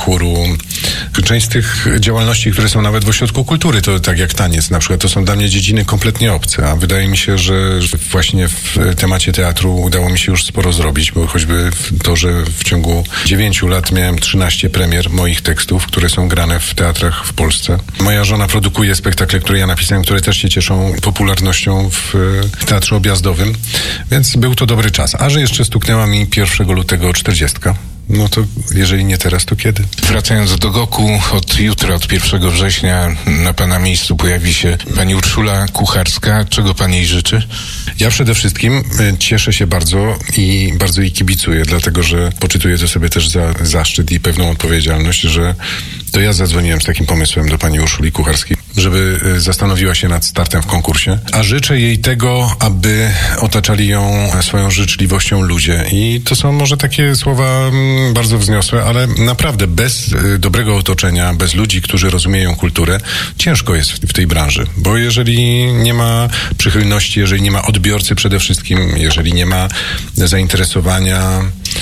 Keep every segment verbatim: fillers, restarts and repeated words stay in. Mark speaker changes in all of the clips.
Speaker 1: chóru. Część z tych działalności, które są nawet w ośrodku kultury, to tak jak taniec na przykład, to są dla mnie dziedziny kompletnie obce, a wydaje mi się, że właśnie w temacie teatru udało mi się już sporo zrobić, bo choćby to, że w ciągu dziewięciu lat miałem trzynaście premier moich tekstów, które są grane w teatrach w Polsce. Moja żona produkuje spektakle, które ja napisałem, które też się cieszą popularnością w teatrze objazdowym, więc był to dobry czas. A że jeszcze stuknęła mi pierwszego lutego czterdziestka. No to jeżeli nie teraz, to kiedy?
Speaker 2: Wracając do Goku, od jutra, od pierwszego września na pana miejscu pojawi się pani Urszula Kucharska. Czego pan jej życzy?
Speaker 1: Ja przede wszystkim cieszę się bardzo i bardzo jej kibicuję, dlatego że poczytuję to sobie też za zaszczyt i pewną odpowiedzialność, że to ja zadzwoniłem z takim pomysłem do pani Urszuli Kucharskiej, żeby zastanowiła się nad startem w konkursie. A życzę jej tego, aby otaczali ją swoją życzliwością ludzie. I to są może takie słowa bardzo wzniosłe, ale naprawdę bez dobrego otoczenia, bez ludzi, którzy rozumieją kulturę, ciężko jest w tej branży. Bo jeżeli nie ma przychylności, jeżeli nie ma odbiorcy przede wszystkim, jeżeli nie ma zainteresowania,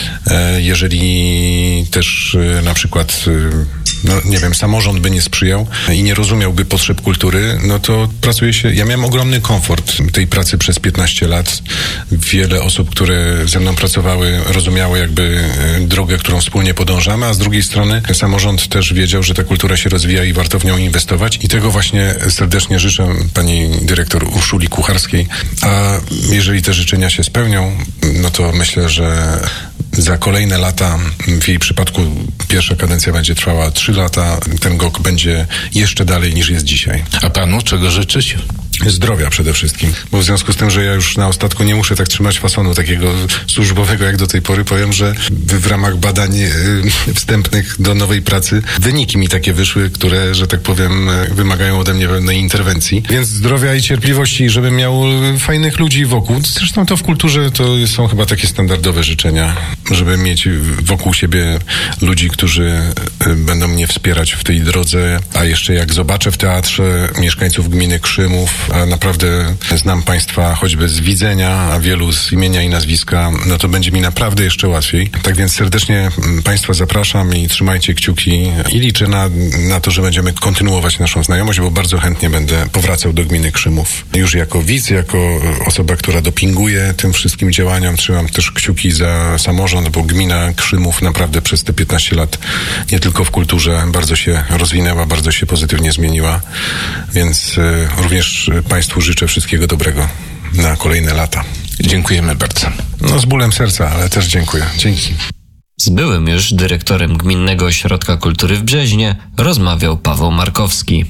Speaker 1: jeżeli też na przykład, no nie wiem, samorząd by nie sprzyjał i nie rozumiałby potrzeb kultury, no to pracuje się... Ja miałem ogromny komfort tej pracy przez piętnaście lat. Wiele osób, które ze mną pracowały, rozumiało jakby drogę, którą wspólnie podążamy, a z drugiej strony samorząd też wiedział, że ta kultura się rozwija i warto w nią inwestować. I tego właśnie serdecznie życzę pani dyrektor Urszuli Kucharskiej. A jeżeli te życzenia się spełnią, no to myślę, że za kolejne lata, w jej przypadku pierwsza kadencja będzie trwała trzy lata, ten G O K będzie jeszcze dalej niż jest dzisiaj.
Speaker 2: A panu czego życzyć?
Speaker 1: Zdrowia przede wszystkim, bo w związku z tym, że ja już na ostatku nie muszę tak trzymać fasonu takiego służbowego jak do tej pory, powiem, że w ramach badań yy, wstępnych do nowej pracy wyniki mi takie wyszły, które, że tak powiem, wymagają ode mnie pewnej interwencji. Więc zdrowia i cierpliwości, żebym miał fajnych ludzi wokół. Zresztą to w kulturze to są chyba takie standardowe życzenia, żeby mieć wokół siebie ludzi, którzy będą mnie wspierać w tej drodze, a jeszcze jak zobaczę w teatrze mieszkańców gminy Krzymów, a naprawdę znam państwa choćby z widzenia, a wielu z imienia i nazwiska, no to będzie mi naprawdę jeszcze łatwiej. Tak więc serdecznie państwa zapraszam i trzymajcie kciuki i liczę na, na to, że będziemy kontynuować naszą znajomość, bo bardzo chętnie będę powracał do gminy Krzymów. Już jako widz, jako osoba, która dopinguje tym wszystkim działaniom, trzymam też kciuki za samorząd, bo gmina Krzymów naprawdę przez te piętnaście lat nie tylko w kulturze bardzo się rozwinęła, bardzo się pozytywnie zmieniła, więc y, również państwu życzę wszystkiego dobrego na kolejne lata.
Speaker 2: Dziękujemy bardzo.
Speaker 1: No z bólem serca, ale też dziękuję. Dzięki.
Speaker 3: Z byłym już dyrektorem Gminnego Ośrodka Kultury w Brzeźnie rozmawiał Paweł Markowski.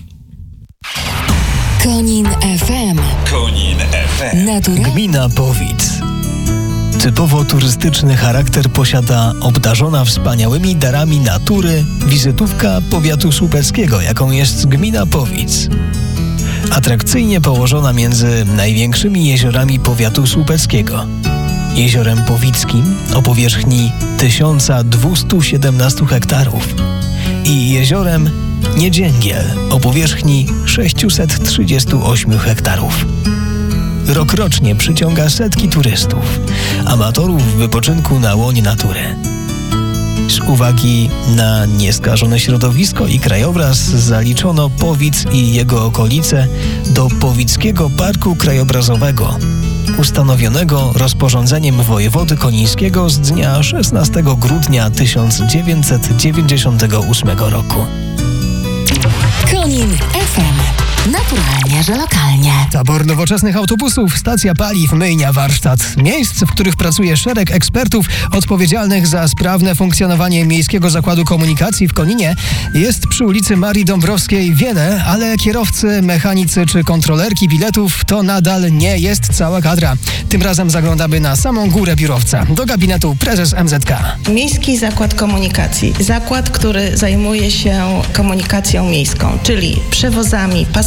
Speaker 4: Konin F M.
Speaker 5: Konin F M.
Speaker 4: Natura.
Speaker 6: Gmina Powic. Typowo turystyczny charakter posiada obdarzona wspaniałymi darami natury wizytówka powiatu słupeckiego, jaką jest gmina Powic. Atrakcyjnie położona między największymi jeziorami powiatu słupeckiego. Jeziorem Powickim o powierzchni tysiąc dwieście siedemnaście hektarów i jeziorem Niedzięgiel o powierzchni sześćset trzydzieści osiem hektarów. Rokrocznie przyciąga setki turystów, amatorów wypoczynku na łonie natury. Z uwagi na nieskażone środowisko i krajobraz zaliczono Powic i jego okolice do Powickiego Parku Krajobrazowego, ustanowionego rozporządzeniem wojewody konińskiego z dnia szesnastego grudnia tysiąc dziewięćset dziewięćdziesiątego ósmego roku.
Speaker 4: Konin F M. Naturalnie, że lokalnie.
Speaker 6: Tabor nowoczesnych autobusów, stacja paliw, myjnia, warsztat. Miejsc, w których pracuje szereg ekspertów odpowiedzialnych za sprawne funkcjonowanie Miejskiego Zakładu Komunikacji w Koninie, jest przy ulicy Marii Dąbrowskiej wiele, ale kierowcy, mechanicy czy kontrolerki biletów to nadal nie jest cała kadra. Tym razem zaglądamy na samą górę biurowca, do gabinetu prezes M Z K.
Speaker 7: Miejski Zakład Komunikacji. Zakład, który zajmuje się komunikacją miejską, czyli przewozami pasażerów,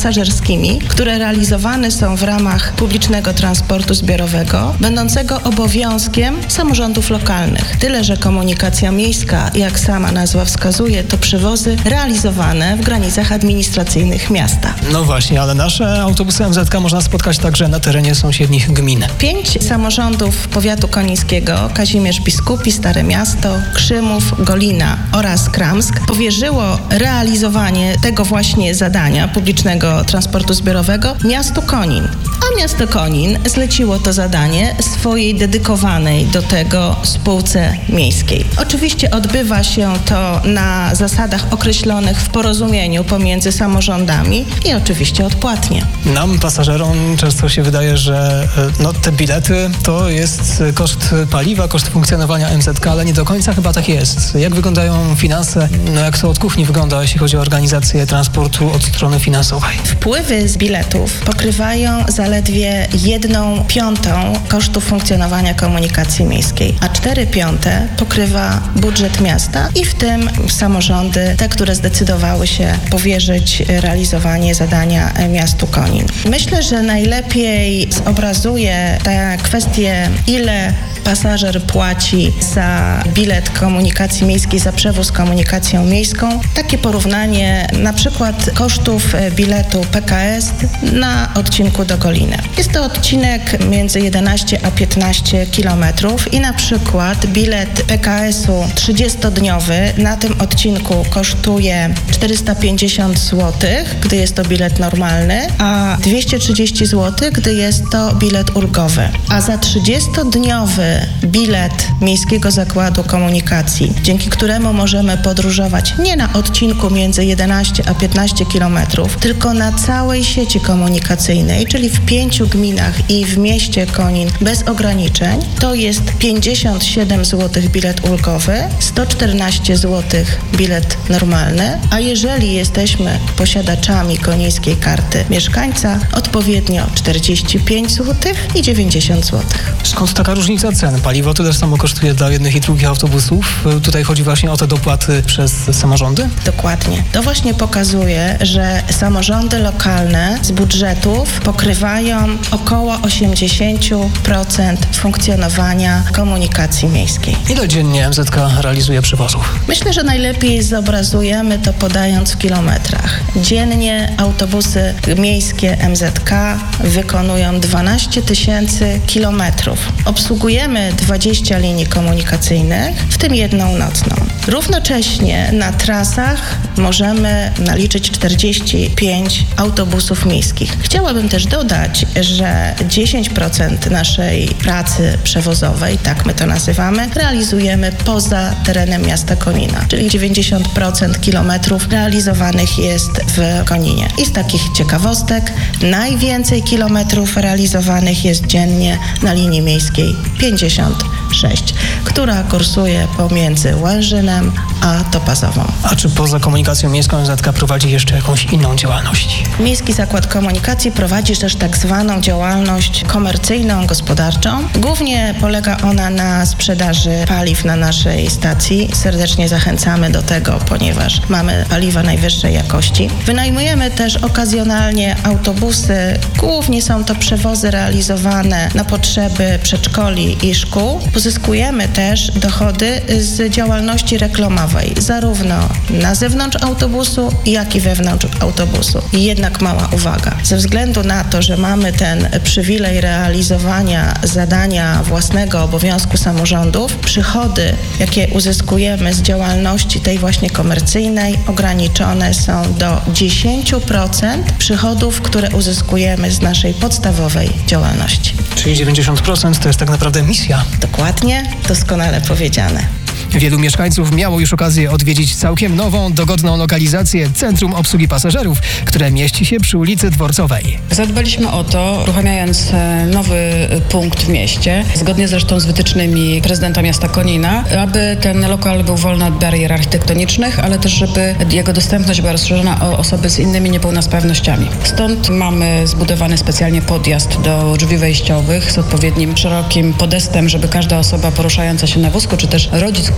Speaker 7: pasażerskimi, które realizowane są w ramach publicznego transportu zbiorowego, będącego obowiązkiem samorządów lokalnych. Tyle, że komunikacja miejska, jak sama nazwa wskazuje, to przewozy realizowane w granicach administracyjnych miasta.
Speaker 6: No właśnie, ale nasze autobusy M Z K można spotkać także na terenie sąsiednich gmin.
Speaker 7: Pięć samorządów powiatu konińskiego, Kazimierz Biskupi, Stare Miasto, Krzymów, Golina oraz Kramsk, powierzyło realizowanie tego właśnie zadania publicznego transportu zbiorowego miastu Konin. A miasto Konin zleciło to zadanie swojej dedykowanej do tego spółce miejskiej. Oczywiście odbywa się to na zasadach określonych w porozumieniu pomiędzy samorządami i oczywiście odpłatnie.
Speaker 6: Nam, pasażerom, często się wydaje, że no, te bilety to jest koszt paliwa, koszt funkcjonowania M Z K, ale nie do końca chyba tak jest. Jak wyglądają finanse? No jak to od kuchni wygląda, jeśli chodzi o organizację transportu od strony finansowej?
Speaker 7: Wpływy z biletów pokrywają zaledwie jedną piątą kosztów funkcjonowania komunikacji miejskiej, a cztery piąte pokrywa budżet miasta i w tym samorządy, te, które zdecydowały się powierzyć realizowanie zadania miastu Konin. Myślę, że najlepiej zobrazuje tę kwestię, ile pasażer płaci za bilet komunikacji miejskiej, za przewóz komunikacją miejską. Takie porównanie na przykład kosztów biletu P K S na odcinku do Goliny. Jest to odcinek między jedenaście a piętnaście kilometrów i na przykład bilet P K S u trzydziestodniowy na tym odcinku kosztuje czterysta pięćdziesiąt złotych, gdy jest to bilet normalny, a dwieście trzydzieści złotych, gdy jest to bilet ulgowy. A za trzydziestodniowy bilet Miejskiego Zakładu Komunikacji, dzięki któremu możemy podróżować nie na odcinku między jedenaście a piętnaście kilometrów, tylko na całej sieci komunikacyjnej, czyli w pięciu gminach i w mieście Konin bez ograniczeń, to jest pięćdziesiąt siedem złotych bilet ulgowy, sto czternaście złotych bilet normalny, a jeżeli jesteśmy posiadaczami konińskiej karty mieszkańca, odpowiednio czterdzieści pięć złotych i dziewięćdziesiąt złotych.
Speaker 6: Skąd taka różnica cen? Paliwo tyle samo kosztuje dla jednych i drugich autobusów. Tutaj chodzi właśnie o te dopłaty przez samorządy?
Speaker 7: Dokładnie. To właśnie pokazuje, że samorządy lokalne z budżetów pokrywają około osiemdziesiąt procent funkcjonowania komunikacji miejskiej.
Speaker 6: Ile dziennie M Z K realizuje przewozów?
Speaker 7: Myślę, że najlepiej zobrazujemy to podając w kilometrach. Dziennie autobusy miejskie M Z K wykonują dwanaście tysięcy kilometrów. Obsługujemy dwadzieścia linii komunikacyjnych, w tym jedną nocną. Równocześnie na trasach możemy naliczyć czterdzieści pięć autobusów miejskich. Chciałabym też dodać, że dziesięć procent naszej pracy przewozowej, tak my to nazywamy, realizujemy poza terenem miasta Konina, czyli dziewięćdziesiąt procent kilometrów realizowanych jest w Koninie. I z takich ciekawostek najwięcej kilometrów realizowanych jest dziennie na linii miejskiej pięćdziesiąt sześć, która kursuje pomiędzy Łężynem a Topazową.
Speaker 6: A czy poza komunikacją miejską M Z K prowadzi jeszcze jakąś inną działalność?
Speaker 7: Miejski Zakład Komunikacji prowadzi też tak zwaną działalność komercyjną, gospodarczą. Głównie polega ona na sprzedaży paliw na naszej stacji. Serdecznie zachęcamy do tego, ponieważ mamy paliwa najwyższej jakości. Wynajmujemy też okazjonalnie autobusy. Głównie są to przewozy realizowane na potrzeby przedszkoli i szkół. Pozyskujemy też dochody z działalności reklamowej, zarówno na zewnątrz autobusu, jak i wewnątrz autobusu. I jednak mała uwaga. Ze względu na to, że mamy ten przywilej realizowania zadania własnego obowiązku samorządów, przychody, jakie uzyskujemy z działalności tej właśnie komercyjnej, ograniczone są do dziesięć procent przychodów, które uzyskujemy z naszej podstawowej działalności.
Speaker 6: Czyli dziewięćdziesiąt procent to jest tak naprawdę misja.
Speaker 7: Dokładnie, doskonale powiedziane.
Speaker 6: Wielu mieszkańców miało już okazję odwiedzić całkiem nową, dogodną lokalizację Centrum Obsługi Pasażerów, które mieści się przy ulicy Dworcowej.
Speaker 8: Zadbaliśmy o to, uruchamiając nowy punkt w mieście, zgodnie zresztą z wytycznymi prezydenta miasta Konina, aby ten lokal był wolny od barier architektonicznych, ale też żeby jego dostępność była rozszerzona o osoby z innymi niepełnosprawnościami. Stąd mamy zbudowany specjalnie podjazd do drzwi wejściowych z odpowiednim szerokim podestem, żeby każda osoba poruszająca się na wózku, czy też rodzic, który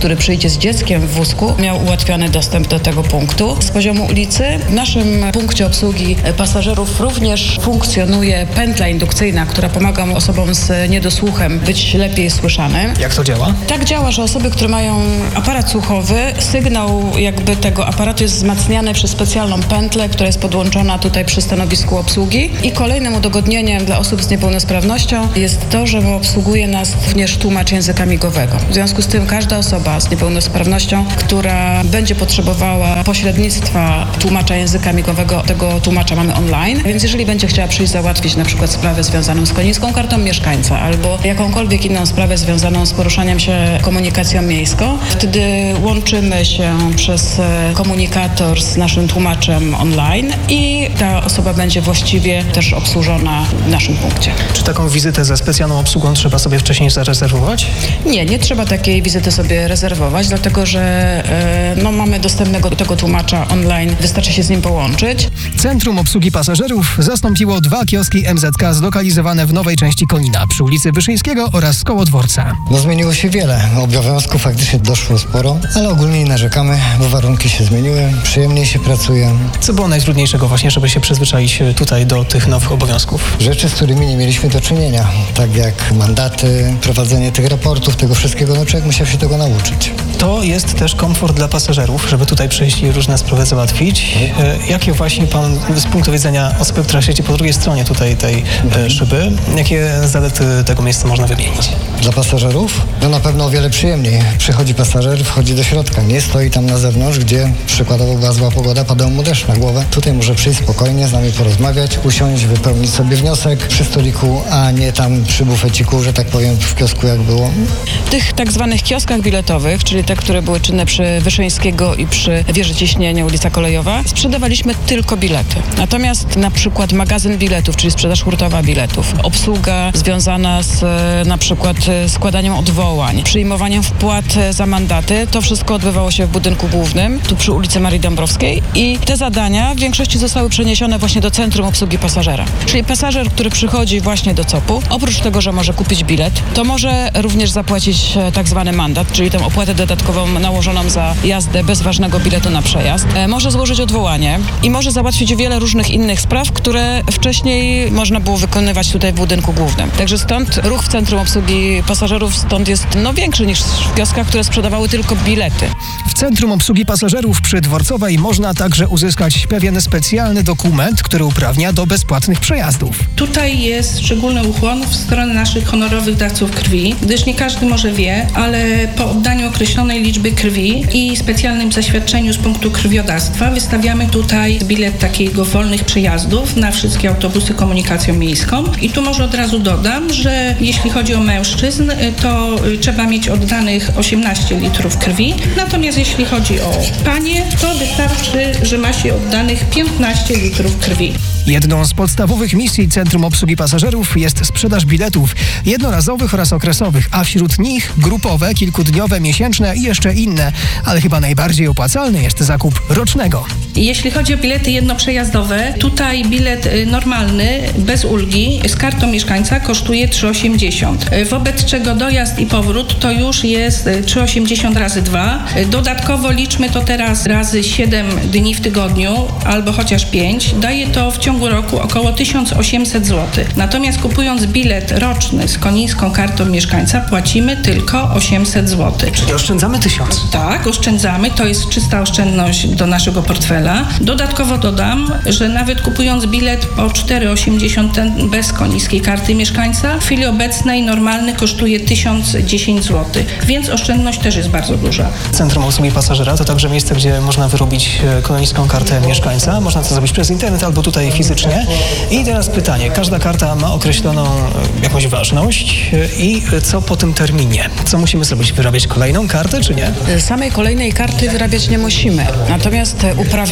Speaker 8: który przyjdzie z dzieckiem w wózku, miał ułatwiony dostęp do tego punktu z poziomu ulicy. W naszym punkcie obsługi pasażerów również funkcjonuje pętla indukcyjna, która pomaga osobom z niedosłuchem być lepiej słyszanym.
Speaker 6: Jak to działa?
Speaker 8: Tak działa, że osoby, które mają aparat słuchowy, sygnał jakby tego aparatu jest wzmacniany przez specjalną pętlę, która jest podłączona tutaj przy stanowisku obsługi. I kolejnym udogodnieniem dla osób z niepełnosprawnością jest to, że obsługuje nas również tłumacz języka migowego. W związku z tym każda osoba z niepełnosprawnością, która będzie potrzebowała pośrednictwa tłumacza języka migowego, tego tłumacza mamy online, więc jeżeli będzie chciała przyjść załatwić na przykład sprawę związaną z konińską kartą mieszkańca albo jakąkolwiek inną sprawę związaną z poruszaniem się komunikacją miejską, wtedy łączymy się przez komunikator z naszym tłumaczem online i ta osoba będzie właściwie też obsłużona w naszym punkcie.
Speaker 6: Czy taką wizytę ze specjalną obsługą trzeba sobie wcześniej zarezerwować?
Speaker 8: Nie, nie trzeba takiej wizyty sobie rezerwować, dlatego że e, no, mamy dostępnego tego tłumacza online, wystarczy się z nim połączyć.
Speaker 6: Centrum Obsługi Pasażerów zastąpiło dwa kioski M Z K zlokalizowane w nowej części Konina przy ulicy Wyszyńskiego oraz koło dworca.
Speaker 9: No zmieniło się wiele. Obowiązków faktycznie doszło sporo, ale ogólnie nie narzekamy, bo warunki się zmieniły, przyjemniej się pracuje.
Speaker 6: Co było najtrudniejszego właśnie, żeby się przyzwyczaić tutaj do tych nowych obowiązków?
Speaker 9: Rzeczy, z którymi nie mieliśmy do czynienia, tak jak mandaty, prowadzenie tych raportów, tego wszystkiego, no człowiek musiał się tego nauczyć.
Speaker 6: To jest też komfort dla pasażerów, żeby tutaj przyjść i różne sprawy załatwić. E, jakie właśnie pan z punktu widzenia osoby, która siedzi po drugiej stronie tutaj tej e, szyby, jakie zalety tego miejsca można wymienić?
Speaker 9: Dla pasażerów? No na pewno o wiele przyjemniej. Przychodzi pasażer, wchodzi do środka, nie stoi tam na zewnątrz, gdzie przykładowo była zła pogoda, padał mu deszcz na głowę. Tutaj może przyjść spokojnie, z nami porozmawiać, usiąść, wypełnić sobie wniosek przy stoliku, a nie tam przy bufeciku, że tak powiem, w kiosku jak było.
Speaker 8: W tych tak zwanych kioskach biletowych, czyli te, które były czynne przy Wyszyńskiego i przy Wieży Ciśnienia, ulica Kolejowa, sprzedawaliśmy tylko bilety. Natomiast na przykład magazyn biletów, czyli sprzedaż hurtowa biletów, obsługa związana z na przykład składaniem odwołań, przyjmowaniem wpłat za mandaty, to wszystko odbywało się w budynku głównym, tu przy ulicy Marii Dąbrowskiej i te zadania w większości zostały przeniesione właśnie do Centrum Obsługi Pasażera. Czyli pasażer, który przychodzi właśnie do C O P-u, oprócz tego, że może kupić bilet, to może również zapłacić tak zwany mandat, czyli tę opłatę dodatkową nałożoną za jazdę bez ważnego biletu na przejazd. E, może złożyć odwołanie i może załatwić wiele różnych innych spraw, które wcześniej można było wykonywać tutaj w budynku głównym. Także stąd ruch w Centrum Obsługi Pasażerów stąd jest no, większy niż w kioskach, które sprzedawały tylko bilety.
Speaker 6: W Centrum Obsługi Pasażerów przy Dworcowej można także uzyskać pewien specjalny dokument, który uprawnia do bezpłatnych przejazdów.
Speaker 10: Tutaj jest szczególny ukłon w stronę naszych honorowych dawców krwi, gdyż nie każdy może wie, ale po oddaniu określonej liczby krwi i specjalnym zaświadczeniu z punktu krwiodawstwa wystawiamy tutaj bilet takiego wolnych przejazdów na wszystkie autobusy komunikacją miejską. I tu może od razu dodam, że jeśli chodzi o mężczyzn, to trzeba mieć oddanych osiemnaście litrów krwi, natomiast jeśli chodzi o panie, to wystarczy, że ma się oddanych piętnaście litrów krwi.
Speaker 6: Jedną z podstawowych misji Centrum Obsługi Pasażerów jest sprzedaż biletów jednorazowych oraz okresowych, a wśród nich grupowe, kilkudniowe, miesięczne i jeszcze inne, ale chyba najbardziej opłacalny jest zakup rocznego.
Speaker 10: Jeśli chodzi o bilety jednoprzejazdowe, tutaj bilet normalny, bez ulgi, z kartą mieszkańca kosztuje trzy osiemdziesiąt, wobec czego dojazd i powrót to już jest trzy osiemdziesiąt razy dwa. Dodatkowo liczmy to teraz razy siedem dni w tygodniu, albo chociaż pięć. Daje to w ciągu roku około tysiąc osiemset złotych. Natomiast kupując bilet roczny z konińską kartą mieszkańca płacimy tylko osiemset złotych.
Speaker 6: Czyli oszczędzamy tysiąc.
Speaker 10: Tak, oszczędzamy. To jest czysta oszczędność do naszego portfela. Dodatkowo dodam, że nawet kupując bilet po cztery osiemdziesiąt ten bez konińskiej karty mieszkańca, w chwili obecnej normalny kosztuje tysiąc dziesięć złotych, więc oszczędność też jest bardzo duża.
Speaker 6: Centrum Obsługi Pasażera to także miejsce, gdzie można wyrobić konińską kartę mieszkańca. Można to zrobić przez internet albo tutaj fizycznie. I teraz pytanie. Każda karta ma określoną jakąś ważność i co po tym terminie? Co musimy zrobić? Wyrabiać kolejną kartę, czy nie?
Speaker 8: Samej kolejnej karty wyrabiać nie musimy. Natomiast uprawnienie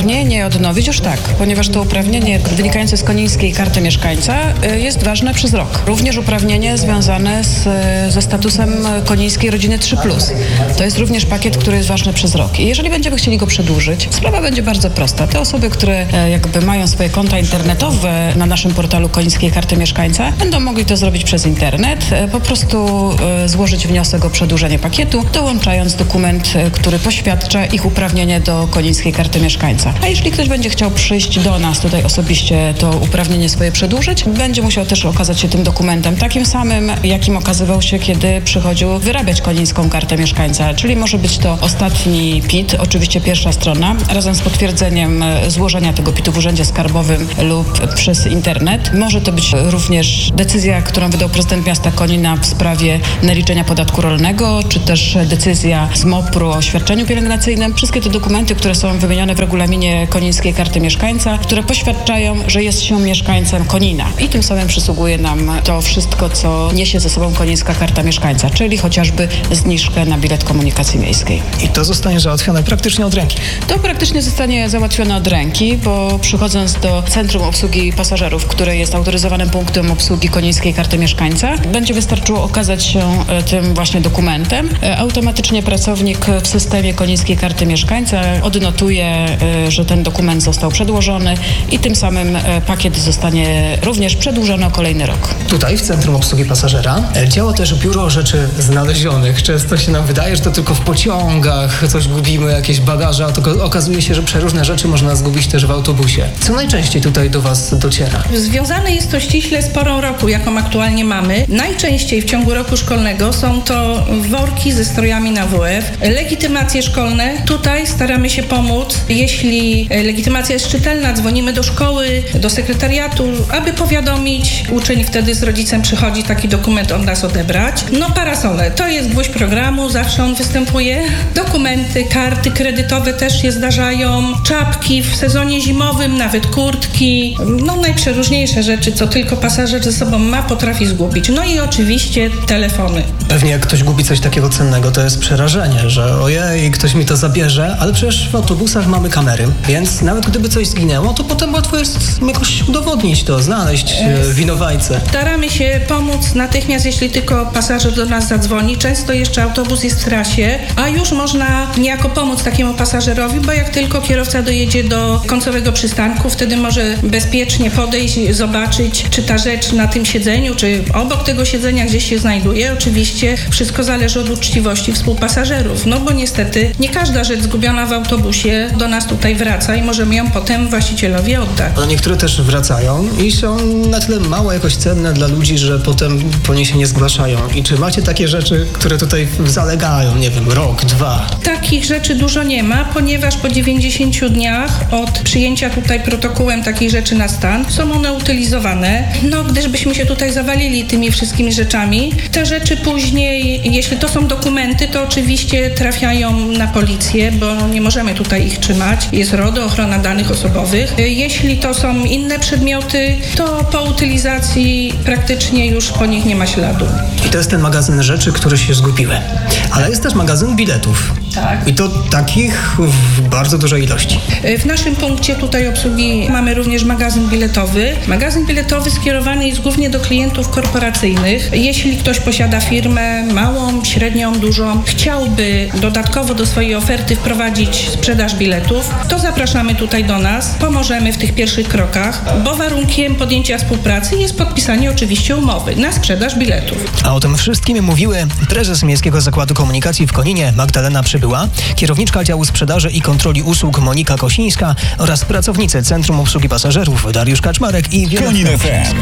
Speaker 8: uprawnienie odnowić już tak, ponieważ to uprawnienie wynikające z konińskiej karty mieszkańca jest ważne przez rok. Również uprawnienie związane z, ze statusem konińskiej rodziny trzy plus. To jest również pakiet, który jest ważny przez rok. I jeżeli będziemy chcieli go przedłużyć, sprawa będzie bardzo prosta. Te osoby, które jakby mają swoje konta internetowe na naszym portalu konińskiej karty mieszkańca, będą mogli to zrobić przez internet, po prostu złożyć wniosek o przedłużenie pakietu, dołączając dokument, który poświadcza ich uprawnienie do konińskiej karty mieszkańca. A jeśli ktoś będzie chciał przyjść do nas tutaj osobiście to uprawnienie swoje przedłużyć, będzie musiał też okazać się tym dokumentem takim samym, jakim okazywał się, kiedy przychodził wyrabiać konińską kartę mieszkańca, czyli może być to ostatni P I T, oczywiście pierwsza strona, razem z potwierdzeniem złożenia tego P I T-u w Urzędzie Skarbowym lub przez internet. Może to być również decyzja, którą wydał prezydent miasta Konina w sprawie naliczenia podatku rolnego, czy też decyzja z mopru o świadczeniu pielęgnacyjnym. Wszystkie te dokumenty, które są wymienione w regulaminie konińskiej karty mieszkańca, które poświadczają, że jest się mieszkańcem Konina. I tym samym przysługuje nam to wszystko, co niesie ze sobą konińska karta mieszkańca, czyli chociażby zniżkę na bilet komunikacji miejskiej.
Speaker 6: I to zostanie załatwione praktycznie od ręki?
Speaker 8: To praktycznie zostanie załatwione od ręki, bo przychodząc do Centrum Obsługi Pasażerów, które jest autoryzowanym punktem obsługi konińskiej karty mieszkańca, będzie wystarczyło okazać się tym właśnie dokumentem. Automatycznie pracownik w systemie konińskiej karty mieszkańca odnotuje, że ten dokument został przedłożony i tym samym pakiet zostanie również przedłużony o kolejny rok.
Speaker 6: Tutaj w Centrum Obsługi Pasażera działa też biuro rzeczy znalezionych. Często się nam wydaje, że to tylko w pociągach coś gubimy, jakieś bagaże, a to okazuje się, że przeróżne rzeczy można zgubić też w autobusie. Co najczęściej tutaj do Was dociera?
Speaker 10: Związane jest to ściśle z porą roku, jaką aktualnie mamy. Najczęściej w ciągu roku szkolnego są to worki ze strojami na W F, legitymacje szkolne. Tutaj staramy się pomóc. Jeśli legitymacja jest czytelna, dzwonimy do szkoły, do sekretariatu, aby powiadomić. Uczeń wtedy z rodzicem przychodzi taki dokument od nas odebrać. No parasole, to jest gwóźdź programu, zawsze on występuje. Dokumenty, karty kredytowe też się zdarzają. Czapki w sezonie zimowym, nawet kurtki. No najprzeróżniejsze rzeczy, co tylko pasażer ze sobą ma, potrafi zgubić. No i oczywiście telefony.
Speaker 6: Pewnie jak ktoś gubi coś takiego cennego, to jest przerażenie, że ojej, ktoś mi to zabierze, ale przecież w autobusach mamy kamery, więc nawet gdyby coś zginęło, to potem łatwo jest jakoś udowodnić to, znaleźć e, winowajcę.
Speaker 10: Staramy się pomóc natychmiast, jeśli tylko pasażer do nas zadzwoni. Często jeszcze autobus jest w trasie, a już można niejako pomóc takiemu pasażerowi, bo jak tylko kierowca dojedzie do końcowego przystanku, wtedy może bezpiecznie podejść, zobaczyć, czy ta rzecz na tym siedzeniu, czy obok tego siedzenia gdzieś się znajduje. Oczywiście wszystko zależy od uczciwości współpasażerów, no bo niestety nie każda rzecz zgubiona w autobusie do nas tutaj wraca i możemy ją potem właścicielowi oddać.
Speaker 6: Ale niektóre też wracają i są na tyle mało jakoś cenne dla ludzi, że potem po nie się nie zgłaszają. I czy macie takie rzeczy, które tutaj zalegają, nie wiem, rok, dwa?
Speaker 10: Takich rzeczy dużo nie ma, ponieważ po dziewięćdziesięciu dniach od przyjęcia tutaj protokołem takiej rzeczy na stan są one utylizowane. No, gdyżbyśmy się tutaj zawalili tymi wszystkimi rzeczami, te rzeczy później, jeśli to są dokumenty, to oczywiście trafiają na policję, bo nie możemy tutaj ich trzymać. Jest RODO, ochrona danych osobowych. Jeśli to są inne przedmioty, to po utylizacji praktycznie już po nich nie ma śladu.
Speaker 6: I to jest ten magazyn rzeczy, które się zgubiły. Ale jest też magazyn biletów.
Speaker 10: Tak.
Speaker 6: I to takich w bardzo dużej ilości.
Speaker 10: W naszym punkcie tutaj obsługi mamy również magazyn biletowy. Magazyn biletowy skierowany jest głównie do klientów korporacyjnych. Jeśli ktoś posiada firmę małą, średnią, dużą, chciałby dodatkowo do swojej oferty wprowadzić sprzedaż biletów, to zapraszamy tutaj do nas, pomożemy w tych pierwszych krokach, bo warunkiem podjęcia współpracy jest podpisanie oczywiście umowy na sprzedaż biletów.
Speaker 6: A o tym wszystkim mówiły prezes Miejskiego Zakładu Komunikacji w Koninie Magdalena Przybyła, kierowniczka działu sprzedaży i kontroli usług Monika Kosińska oraz pracownicy Centrum Obsługi Pasażerów Dariusz Kaczmarek i wiele
Speaker 5: Konin F M.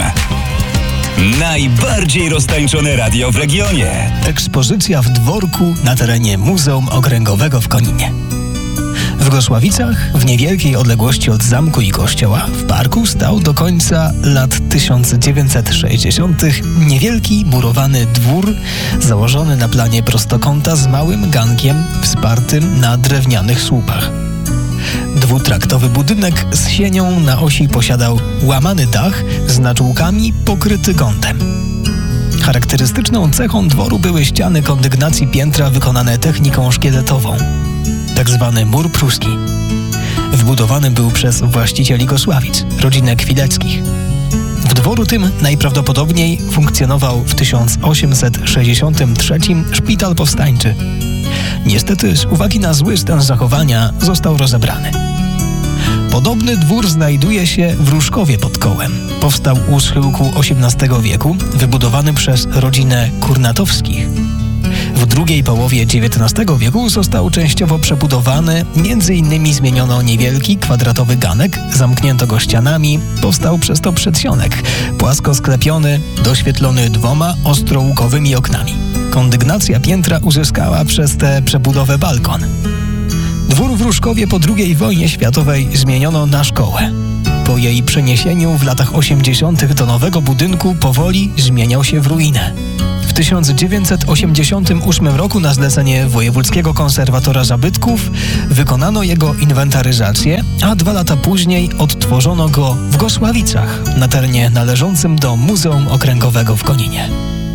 Speaker 5: Najbardziej roztańczone radio w regionie.
Speaker 6: Ekspozycja w dworku na terenie Muzeum Okręgowego w Koninie. W Gosławicach, w niewielkiej odległości od zamku i kościoła, w parku stał do końca lat tysiąc dziewięćset sześćdziesiątych niewielki murowany dwór założony na planie prostokąta z małym gankiem wspartym na drewnianych słupach. Dwutraktowy budynek z sienią na osi posiadał łamany dach z naczółkami pokryty gątem. Charakterystyczną cechą dworu były ściany kondygnacji piętra wykonane techniką szkieletową, tak zwany mur pruski. Wbudowany był przez właścicieli Gosławic, rodzinę Kwileckich. W dworu tym najprawdopodobniej funkcjonował w tysiąc osiemset sześćdziesiątym trzecim szpital powstańczy. Niestety z uwagi na zły stan zachowania został rozebrany. Podobny dwór znajduje się w Różkowie pod Kołem. Powstał u schyłku osiemnastego wieku, wybudowany przez rodzinę Kurnatowskich. W drugiej połowie dziewiętnastego wieku został częściowo przebudowany, między innymi zmieniono niewielki, kwadratowy ganek, zamknięto go ścianami, powstał przez to przedsionek, płasko sklepiony, doświetlony dwoma ostrołukowymi oknami. Kondygnacja piętra uzyskała przez tę przebudowę balkon. Dwór w Różkowie po drugiej wojnie światowej zmieniono na szkołę. Po jej przeniesieniu w latach osiemdziesiątych do nowego budynku powoli zmieniał się w ruinę. W tysiąc dziewięćset osiemdziesiątym ósmym roku na zlecenie Wojewódzkiego Konserwatora Zabytków wykonano jego inwentaryzację, a dwa lata później odtworzono go w Gosławicach, na terenie należącym do Muzeum Okręgowego w Koninie.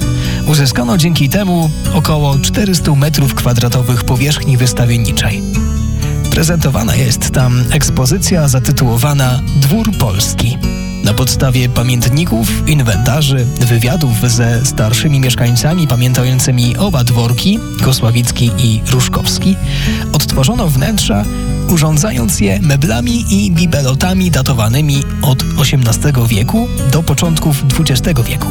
Speaker 6: Uzyskano dzięki temu około czterysta metrów kwadratowych powierzchni wystawienniczej. Prezentowana jest tam ekspozycja zatytułowana Dwór Polski. Na podstawie pamiętników, inwentarzy, wywiadów ze starszymi mieszkańcami pamiętającymi oba dworki, Gosławicki i Różkowski, odtworzono wnętrza, urządzając je meblami i bibelotami datowanymi od osiemnastego wieku do początków dwudziestego wieku.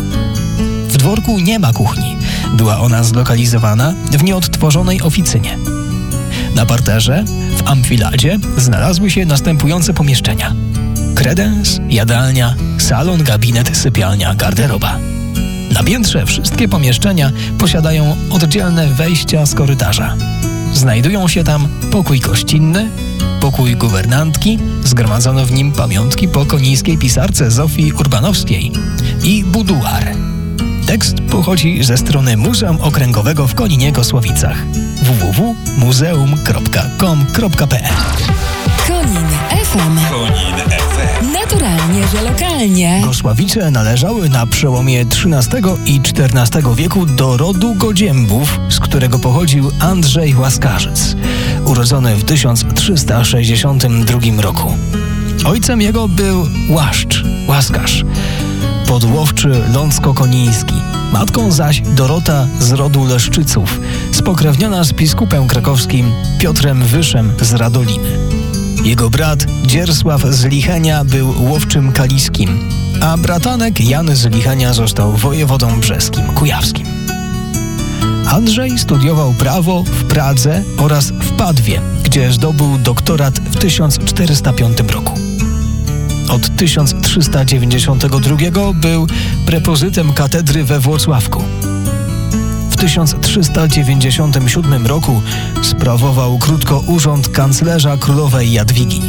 Speaker 6: W dworku nie ma kuchni. Była ona zlokalizowana w nieodtworzonej oficynie. Na parterze, w amfiladzie, znalazły się następujące pomieszczenia: kredens, jadalnia, salon, gabinet, sypialnia, garderoba. Na piętrze wszystkie pomieszczenia posiadają oddzielne wejścia z korytarza. Znajdują się tam pokój gościnny, pokój guwernantki, zgromadzono w nim pamiątki po konińskiej pisarce Zofii Urbanowskiej i buduar. Tekst pochodzi ze strony Muzeum Okręgowego w Koninie-Gosławicach w w w kropka muzeum kropka com kropka p l.
Speaker 4: Konin F M.
Speaker 5: Konin F M.
Speaker 4: Naturalnie, że lokalnie.
Speaker 6: Gosławice należały na przełomie trzynastego i czternastego wieku do rodu Godziębów, z którego pochodził Andrzej Łaskarzyc, urodzony w tysiąc trzysta sześćdziesiątym drugim roku. Ojcem jego był Łaszcz, Łaskarz, podłowczy lącko-koniński. Matką zaś Dorota z rodu Leszczyców, spokrewniona z biskupem krakowskim Piotrem Wyszem z Radoliny. Jego brat Dziersław z Lichenia był łowczym kaliskim, a bratanek Jan z Lichenia został wojewodą brzeskim, kujawskim. Andrzej studiował prawo w Pradze oraz w Padwie, gdzie zdobył doktorat w tysiąc czterysta piątym roku. Od tysiąc trzysta dziewięćdziesiątego drugiego był prepozytem katedry we Włocławku. W tysiąc trzysta dziewięćdziesiątym siódmym roku sprawował krótko urząd kanclerza królowej Jadwigi.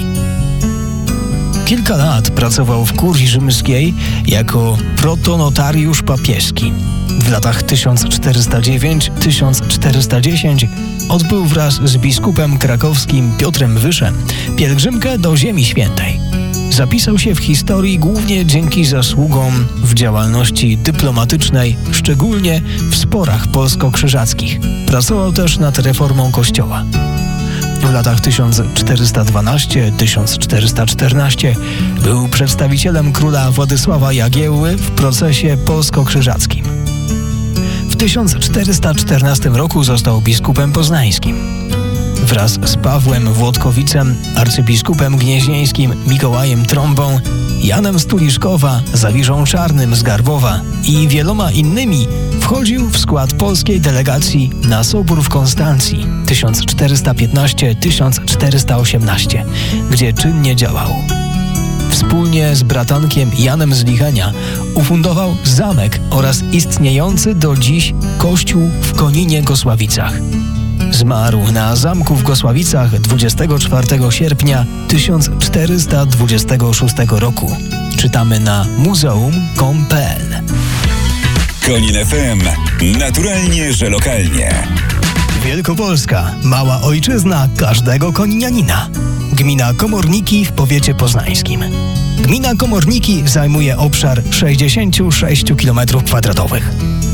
Speaker 6: Kilka lat pracował w kurii rzymskiej jako protonotariusz papieski. W latach tysiąc czterysta dziewiąty do tysiąc czterysta dziesiątego odbył wraz z biskupem krakowskim Piotrem Wyszem pielgrzymkę do Ziemi Świętej. Zapisał się w historii głównie dzięki zasługom w działalności dyplomatycznej, szczególnie w sporach polsko-krzyżackich. Pracował też nad reformą kościoła. W latach tysiąc czterysta dwunastym do tysiąc czterysta czternastego był przedstawicielem króla Władysława Jagiełły w procesie polsko-krzyżackim. W tysiąc czterysta czternastym roku został biskupem poznańskim. Wraz z Pawłem Włodkowicem, arcybiskupem gnieźnieńskim Mikołajem Trąbą, Janem Stuliszkowa, Zawiszą Czarnym z Garbowa i wieloma innymi wchodził w skład polskiej delegacji na Sobór w Konstancji tysiąc czterysta piętnasty do tysiąc czterysta osiemnasty, gdzie czynnie działał. Wspólnie z bratankiem Janem z Lichenia ufundował zamek oraz istniejący do dziś kościół w Koninie-Gosławicach. Zmarł na zamku w Gosławicach dwudziestego czwartego sierpnia tysiąc czterysta dwudziestego szóstego roku. Czytamy na muzeum kropka com kropka p l.
Speaker 5: Konin F M. Naturalnie, że lokalnie.
Speaker 6: Wielkopolska. Mała ojczyzna każdego koninianina. Gmina Komorniki w powiecie poznańskim. Gmina Komorniki zajmuje obszar sześćdziesiąt sześć kilometrów kwadratowych.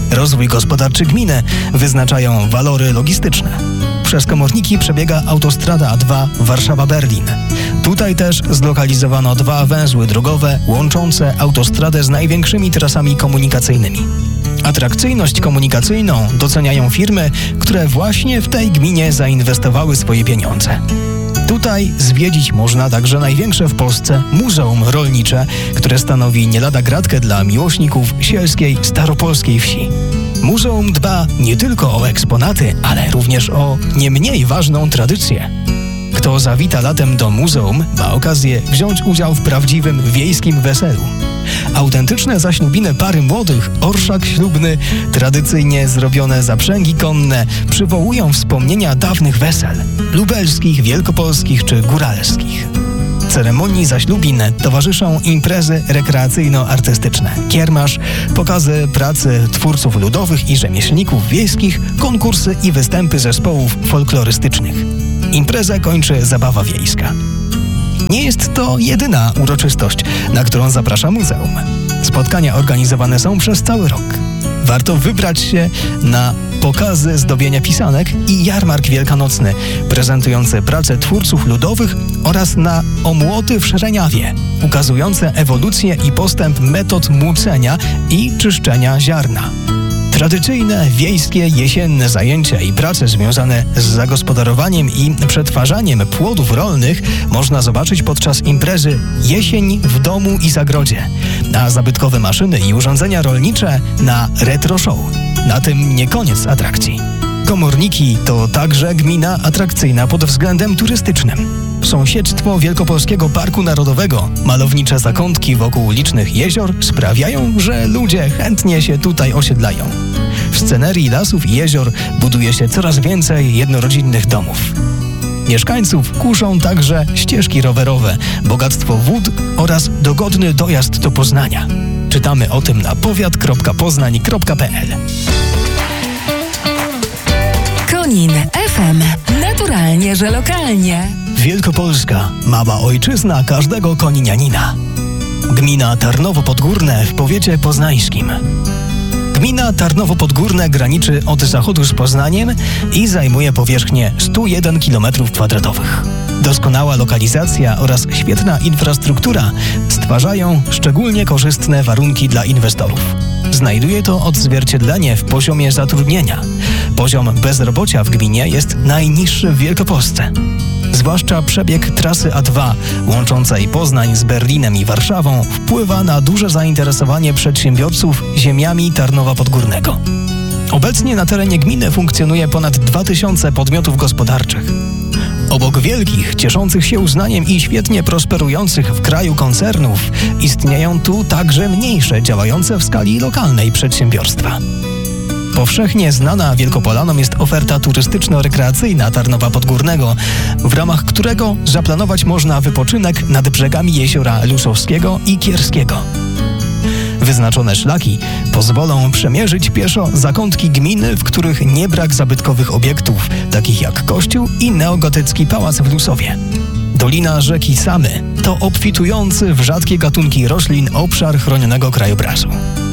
Speaker 6: Rozwój gospodarczy gminy wyznaczają walory logistyczne. Przez komorniki przebiega autostrada A dwa Warszawa-Berlin. Tutaj też zlokalizowano dwa węzły drogowe łączące autostradę z największymi trasami komunikacyjnymi. Atrakcyjność komunikacyjną doceniają firmy, które właśnie w tej gminie zainwestowały swoje pieniądze. Tutaj zwiedzić można także największe w Polsce muzeum rolnicze, które stanowi nie lada gratkę dla miłośników sielskiej, staropolskiej wsi. Muzeum dba nie tylko o eksponaty, ale również o nie mniej ważną tradycję. Kto zawita latem do muzeum, ma okazję wziąć udział w prawdziwym wiejskim weselu. Autentyczne zaślubiny pary młodych, orszak ślubny, tradycyjnie zrobione zaprzęgi konne przywołują wspomnienia dawnych wesel, lubelskich, wielkopolskich czy góralskich. Ceremonii zaślubin towarzyszą imprezy rekreacyjno-artystyczne, kiermasz, pokazy pracy twórców ludowych i rzemieślników wiejskich, konkursy i występy zespołów folklorystycznych. Imprezę kończy zabawa wiejska. Nie jest to jedyna uroczystość, na którą zaprasza muzeum. Spotkania organizowane są przez cały rok. Warto wybrać się na pokazy zdobienia pisanek i jarmark wielkanocny, prezentujący pracę twórców ludowych oraz na omłoty w Szereniawie, ukazujące ewolucję i postęp metod młócenia i czyszczenia ziarna. Tradycyjne, wiejskie, jesienne zajęcia i prace związane z zagospodarowaniem i przetwarzaniem płodów rolnych można zobaczyć podczas imprezy Jesień w domu i zagrodzie, a zabytkowe maszyny i urządzenia rolnicze na retro show. Na tym nie koniec atrakcji. Komorniki to także gmina atrakcyjna pod względem turystycznym. Sąsiedztwo Wielkopolskiego Parku Narodowego, malownicze zakątki wokół licznych jezior sprawiają, że ludzie chętnie się tutaj osiedlają. W scenerii lasów i jezior buduje się coraz więcej jednorodzinnych domów. Mieszkańców kuszą także ścieżki rowerowe, bogactwo wód oraz dogodny dojazd do Poznania. Czytamy o tym na powiat kropka poznań kropka p l.
Speaker 4: Konin F M. Naturalnie, że lokalnie.
Speaker 6: Wielkopolska, mała ojczyzna każdego koninianina. Gmina Tarnowo Podgórne w powiecie poznańskim. Gmina Tarnowo Podgórne graniczy od zachodu z Poznaniem i zajmuje powierzchnię sto jeden kilometrów kwadratowych. Doskonała lokalizacja oraz świetna infrastruktura stwarzają szczególnie korzystne warunki dla inwestorów. Znajduje to odzwierciedlenie w poziomie zatrudnienia. Poziom bezrobocia w gminie jest najniższy w Wielkopolsce. Zwłaszcza przebieg trasy A dwa łączącej Poznań z Berlinem i Warszawą wpływa na duże zainteresowanie przedsiębiorców ziemiami Tarnowa Podgórnego. Obecnie na terenie gminy funkcjonuje ponad dwa tysiące podmiotów gospodarczych. Obok wielkich, cieszących się uznaniem i świetnie prosperujących w kraju koncernów, istnieją tu także mniejsze, działające w skali lokalnej przedsiębiorstwa. Powszechnie znana Wielkopolanom jest oferta turystyczno-rekreacyjna Tarnowa Podgórnego, w ramach którego zaplanować można wypoczynek nad brzegami jeziora Lusowskiego i Kierskiego. Wyznaczone szlaki pozwolą przemierzyć pieszo zakątki gminy, w których nie brak zabytkowych obiektów, takich jak kościół i neogotycki pałac w Lusowie. Dolina rzeki Samy to obfitujący w rzadkie gatunki roślin obszar chronionego krajobrazu.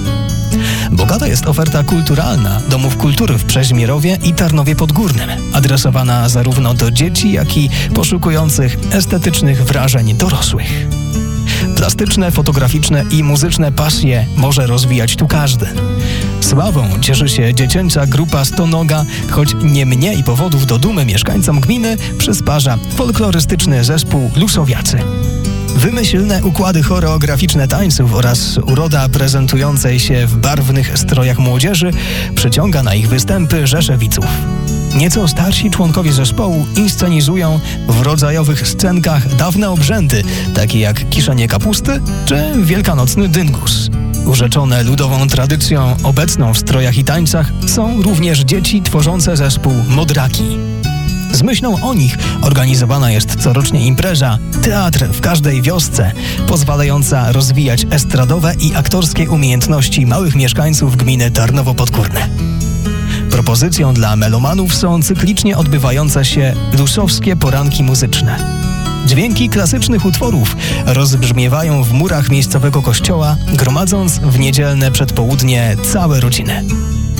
Speaker 6: Bogata jest oferta kulturalna domów kultury w Przeźmierowie i Tarnowie Podgórnym, adresowana zarówno do dzieci, jak i poszukujących estetycznych wrażeń dorosłych. Plastyczne, fotograficzne i muzyczne pasje może rozwijać tu każdy. Sławą cieszy się dziecięca grupa Stonoga, choć nie mniej powodów do dumy mieszkańcom gminy przysparza folklorystyczny zespół Lusowiacy. Wymyślne układy choreograficzne tańców oraz uroda prezentującej się w barwnych strojach młodzieży przyciąga na ich występy rzesze widzów. Nieco starsi członkowie zespołu inscenizują w rodzajowych scenkach dawne obrzędy, takie jak kiszenie kapusty czy wielkanocny dyngus. Urzeczone ludową tradycją obecną w strojach i tańcach są również dzieci tworzące zespół Modraki. Z myślą o nich organizowana jest corocznie impreza Teatr w każdej wiosce, pozwalająca rozwijać estradowe i aktorskie umiejętności małych mieszkańców gminy Tarnowo Podgórne. Propozycją dla melomanów są cyklicznie odbywające się lusowskie poranki muzyczne. Dźwięki klasycznych utworów rozbrzmiewają w murach miejscowego kościoła, gromadząc w niedzielne przedpołudnie całe rodziny.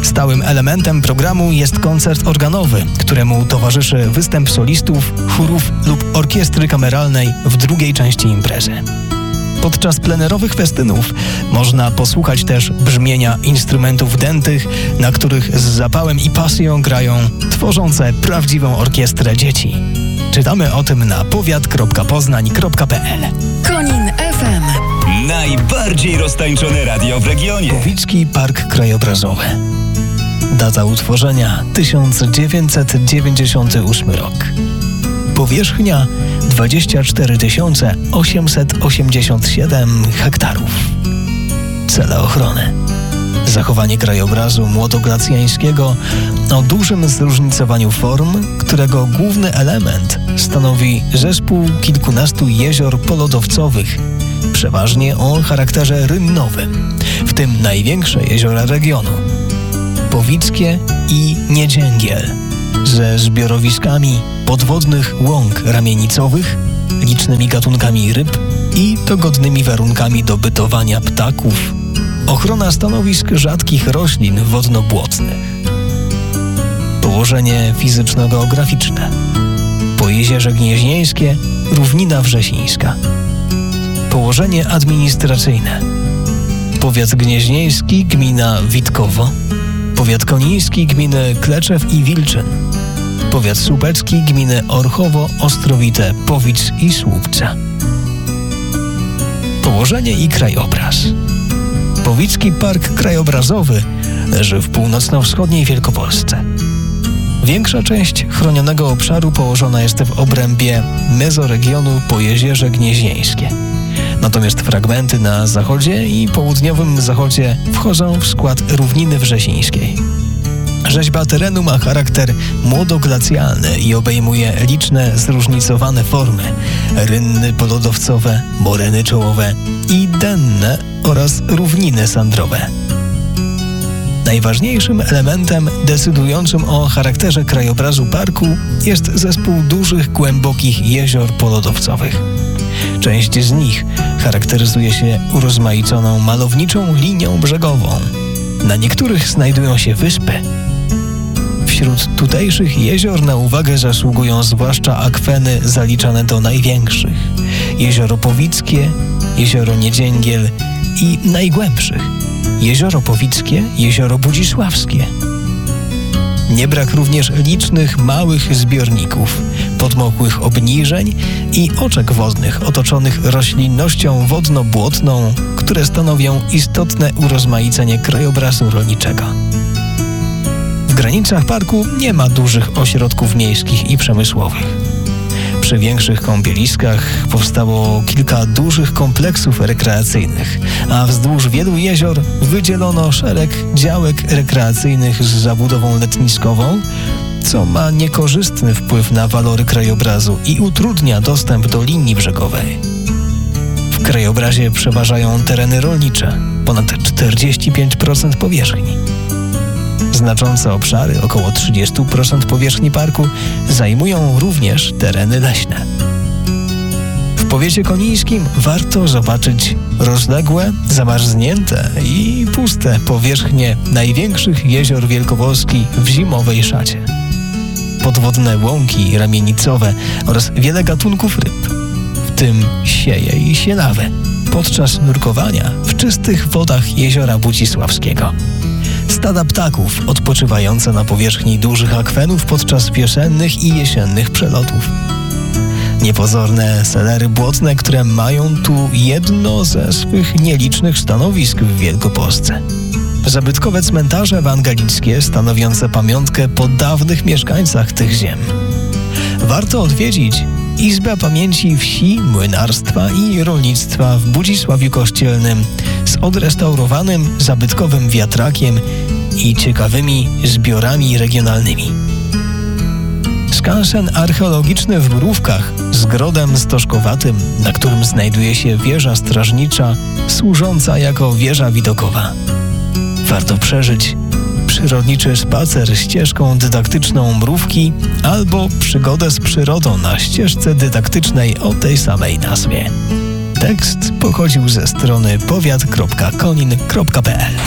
Speaker 6: Stałym elementem programu jest koncert organowy, któremu towarzyszy występ solistów, chórów lub orkiestry kameralnej w drugiej części imprezy. Podczas plenerowych festynów można posłuchać też brzmienia instrumentów dętych, na których z zapałem i pasją grają tworzące prawdziwą orkiestrę dzieci. Czytamy o tym na powiat kropka poznań kropka p l.
Speaker 4: Konin F M.
Speaker 5: Najbardziej roztańczone radio w regionie.
Speaker 6: Powicki Park Krajobrazowy. Data utworzenia tysiąc dziewięćset dziewięćdziesiąty ósmy rok. Powierzchnia dwadzieścia cztery tysiące osiemset osiemdziesiąt siedem hektarów. Cele ochrony: zachowanie krajobrazu młodoglacjańskiego o dużym zróżnicowaniu form, którego główny element stanowi zespół kilkunastu jezior polodowcowych, przeważnie o charakterze rynnowym, w tym największe jeziora regionu: Powickie i Niedzięgiel, ze zbiorowiskami podwodnych łąk ramienicowych, licznymi gatunkami ryb i dogodnymi warunkami do bytowania ptaków. Ochrona stanowisk rzadkich roślin wodno-błotnych. Położenie fizyczno-geograficzne: Pojezierze Gnieźnieńskie, Równina Wrzesińska. Położenie administracyjne: Powiat Gnieźnieński, gmina Witkowo. Powiat Koniński, gminy Kleczew i Wilczyn. Powiat Słupecki, gminy Orchowo, Ostrowite, Powic i Słupce. Położenie i krajobraz: Powicki Park Krajobrazowy leży w północno-wschodniej Wielkopolsce. Większa część chronionego obszaru położona jest w obrębie mezoregionu Pojezierze Gnieźnieńskie. Natomiast fragmenty na zachodzie i południowym zachodzie wchodzą w skład Równiny Wrzesińskiej. Rzeźba terenu ma charakter młodoglacjalny i obejmuje liczne zróżnicowane formy: rynny polodowcowe, moreny czołowe i denne oraz równiny sandrowe. Najważniejszym elementem decydującym o charakterze krajobrazu parku jest zespół dużych, głębokich jezior polodowcowych. Część z nich charakteryzuje się urozmaiconą malowniczą linią brzegową. Na niektórych znajdują się wyspy. Wśród tutejszych jezior na uwagę zasługują zwłaszcza akweny zaliczane do największych: Jezioro Powickie, Jezioro Niedzięgiel i najgłębszych: Jezioro Powickie, Jezioro Budzisławskie. Nie brak również licznych małych zbiorników, podmokłych obniżeń i oczek wodnych otoczonych roślinnością wodno-błotną, które stanowią istotne urozmaicenie krajobrazu rolniczego. W granicach parku nie ma dużych ośrodków miejskich i przemysłowych. Przy większych kąpieliskach powstało kilka dużych kompleksów rekreacyjnych, a wzdłuż wielu jezior wydzielono szereg działek rekreacyjnych z zabudową letniskową, co ma niekorzystny wpływ na walory krajobrazu i utrudnia dostęp do linii brzegowej. W krajobrazie przeważają tereny rolnicze, ponad czterdzieści pięć procent powierzchni. Znaczące obszary, około trzydzieści procent powierzchni parku, zajmują również tereny leśne. W powiecie konińskim warto zobaczyć rozległe, zamarznięte i puste powierzchnie największych jezior Wielkopolski w zimowej szacie. Podwodne łąki ramienicowe oraz wiele gatunków ryb, w tym sieje i sielawy, podczas nurkowania w czystych wodach jeziora Budzisławskiego. Stada ptaków odpoczywające na powierzchni dużych akwenów podczas wiosennych i jesiennych przelotów. Niepozorne selery błotne, które mają tu jedno ze swych nielicznych stanowisk w Wielkopolsce. Zabytkowe cmentarze ewangelickie stanowiące pamiątkę po dawnych mieszkańcach tych ziem. Warto odwiedzić Izbę Pamięci Wsi, Młynarstwa i Rolnictwa w Budzisławiu Kościelnym z odrestaurowanym zabytkowym wiatrakiem i ciekawymi zbiorami regionalnymi. Skansen archeologiczny w Mrówkach z grodem stożkowatym, na którym znajduje się wieża strażnicza służąca jako wieża widokowa. Warto przeżyć przyrodniczy spacer ścieżką dydaktyczną Mrówki albo przygodę z przyrodą na ścieżce dydaktycznej o tej samej nazwie. Tekst pochodził ze strony powiat kropka konin kropka p l.